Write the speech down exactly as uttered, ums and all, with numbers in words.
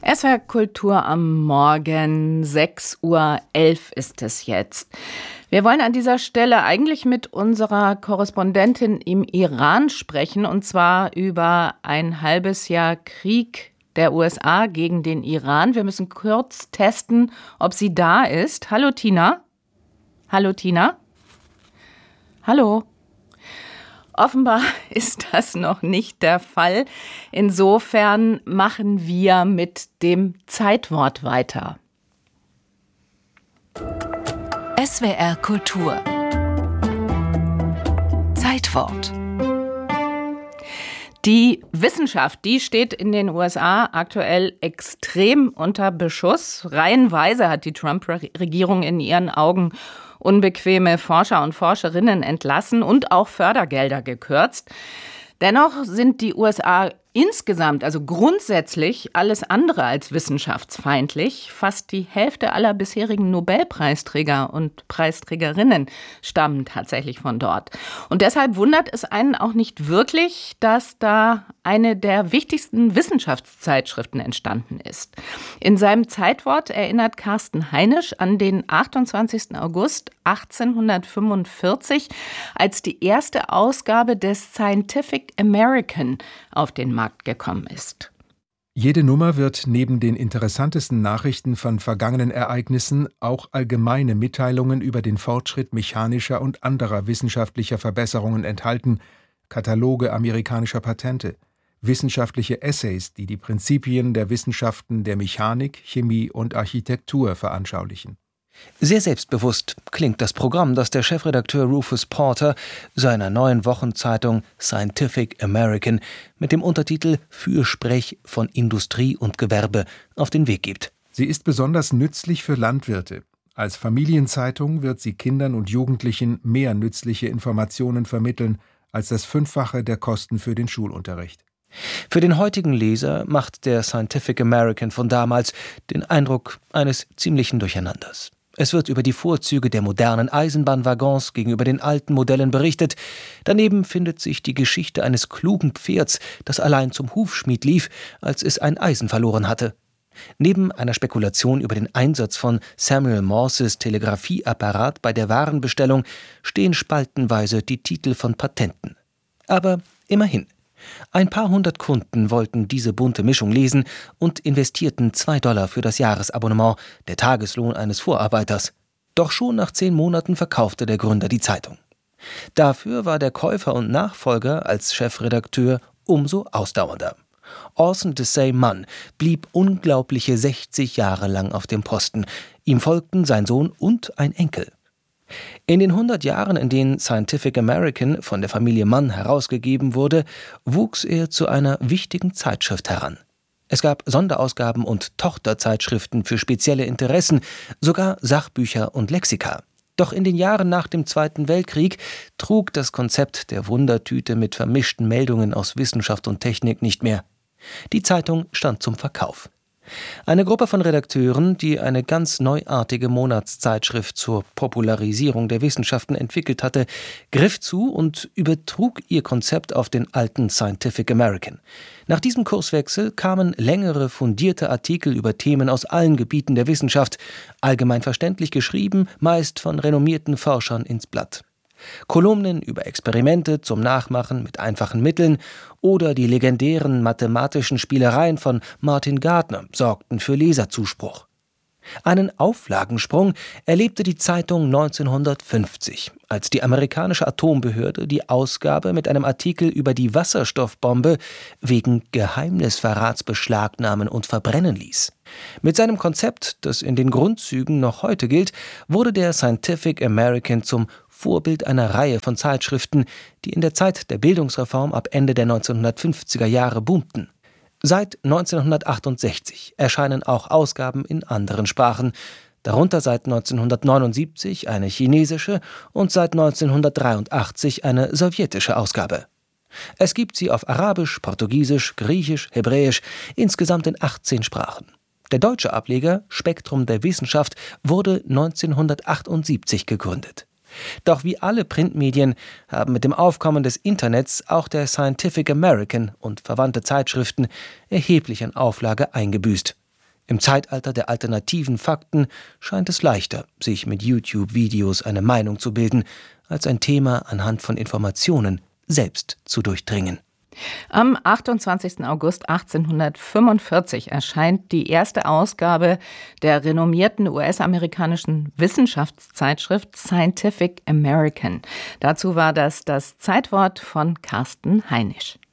S W R Kultur am Morgen, sechs Uhr elf ist es jetzt. Wir wollen an dieser Stelle eigentlich mit unserer Korrespondentin im Iran sprechen, und zwar über ein halbes Jahr Krieg der U S A gegen den Iran. Wir müssen kurz testen, ob sie da ist. Hallo Tina? Hallo Tina? Hallo? Offenbar ist das noch nicht der Fall. Insofern machen wir mit dem Zeitwort weiter. S W R Kultur. Zeitwort. Die Wissenschaft, die steht in den U S A aktuell extrem unter Beschuss. Reihenweise hat die Trump-Regierung in ihren Augen unbequeme Forscher und Forscherinnen entlassen und auch Fördergelder gekürzt. Dennoch sind die U S A insgesamt, also grundsätzlich, alles andere als wissenschaftsfeindlich. Fast die Hälfte aller bisherigen Nobelpreisträger und Preisträgerinnen stammen tatsächlich von dort. Und deshalb wundert es einen auch nicht wirklich, dass da eine der wichtigsten Wissenschaftszeitschriften entstanden ist. In seinem Zeitwort erinnert Carsten Heinisch an den achtundzwanzigsten August achtzehnhundertfünfundvierzig, als die erste Ausgabe des Scientific American auf den Markt gekommen ist. Jede Nummer wird neben den interessantesten Nachrichten von vergangenen Ereignissen auch allgemeine Mitteilungen über den Fortschritt mechanischer und anderer wissenschaftlicher Verbesserungen enthalten, Kataloge amerikanischer Patente, wissenschaftliche Essays, die die Prinzipien der Wissenschaften der Mechanik, Chemie und Architektur veranschaulichen. Sehr selbstbewusst klingt das Programm, das der Chefredakteur Rufus Porter seiner neuen Wochenzeitung Scientific American mit dem Untertitel Fürsprech von Industrie und Gewerbe auf den Weg gibt. Sie ist besonders nützlich für Landwirte. Als Familienzeitung wird sie Kindern und Jugendlichen mehr nützliche Informationen vermitteln als das Fünffache der Kosten für den Schulunterricht. Für den heutigen Leser macht der Scientific American von damals den Eindruck eines ziemlichen Durcheinanders. Es wird über die Vorzüge der modernen Eisenbahnwaggons gegenüber den alten Modellen berichtet. Daneben findet sich die Geschichte eines klugen Pferds, das allein zum Hufschmied lief, als es ein Eisen verloren hatte. Neben einer Spekulation über den Einsatz von Samuel Morses Telegrafieapparat bei der Warenbestellung stehen spaltenweise die Titel von Patenten. Aber immerhin. Ein paar hundert Kunden wollten diese bunte Mischung lesen und investierten zwei Dollar für das Jahresabonnement, der Tageslohn eines Vorarbeiters. Doch schon nach zehn Monaten verkaufte der Gründer die Zeitung. Dafür war der Käufer und Nachfolger als Chefredakteur umso ausdauernder. Orson Desai Mann blieb unglaubliche sechzig Jahre lang auf dem Posten. Ihm folgten sein Sohn und ein Enkel. In den hundert Jahren, in denen Scientific American von der Familie Mann herausgegeben wurde, wuchs er zu einer wichtigen Zeitschrift heran. Es gab Sonderausgaben und Tochterzeitschriften für spezielle Interessen, sogar Sachbücher und Lexika. Doch in den Jahren nach dem Zweiten Weltkrieg trug das Konzept der Wundertüte mit vermischten Meldungen aus Wissenschaft und Technik nicht mehr. Die Zeitung stand zum Verkauf. Eine Gruppe von Redakteuren, die eine ganz neuartige Monatszeitschrift zur Popularisierung der Wissenschaften entwickelt hatte, griff zu und übertrug ihr Konzept auf den alten Scientific American. Nach diesem Kurswechsel kamen längere, fundierte Artikel über Themen aus allen Gebieten der Wissenschaft, allgemein verständlich geschrieben, meist von renommierten Forschern ins Blatt. Kolumnen über Experimente zum Nachmachen mit einfachen Mitteln oder die legendären mathematischen Spielereien von Martin Gardner sorgten für Leserzuspruch. Einen Auflagensprung erlebte die Zeitung neunzehnhundertfünfzig, als die amerikanische Atombehörde die Ausgabe mit einem Artikel über die Wasserstoffbombe wegen Geheimnisverrats beschlagnahmen und verbrennen ließ. Mit seinem Konzept, das in den Grundzügen noch heute gilt, wurde der Scientific American zum Vorbild einer Reihe von Zeitschriften, die in der Zeit der Bildungsreform ab Ende der neunzehnhundertfünfziger Jahre boomten. Seit neunzehnhundertachtundsechzig erscheinen auch Ausgaben in anderen Sprachen, darunter seit neunzehnhundertneunundsiebzig eine chinesische und seit neunzehnhundertdreiundachtzig eine sowjetische Ausgabe. Es gibt sie auf Arabisch, Portugiesisch, Griechisch, Hebräisch, insgesamt in achtzehn Sprachen. Der deutsche Ableger Spektrum der Wissenschaft wurde neunzehnhundertachtundsiebzig gegründet. Doch wie alle Printmedien haben mit dem Aufkommen des Internets auch der Scientific American und verwandte Zeitschriften erheblich an Auflage eingebüßt. Im Zeitalter der alternativen Fakten scheint es leichter, sich mit YouTube-Videos eine Meinung zu bilden, als ein Thema anhand von Informationen selbst zu durchdringen. Am achtundzwanzigsten August achtzehnhundertfünfundvierzig erscheint die erste Ausgabe der renommierten U S-amerikanischen Wissenschaftszeitschrift Scientific American. Dazu war das das Zeitwort von Carsten Heinisch.